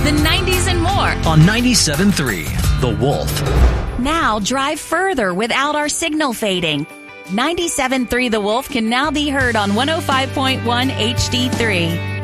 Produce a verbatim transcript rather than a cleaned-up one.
the nineties, and more. On ninety-seven point three, The Wolf. Now drive further without our signal fading. ninety-seven point three The Wolf can now be heard on one oh five point one H D three.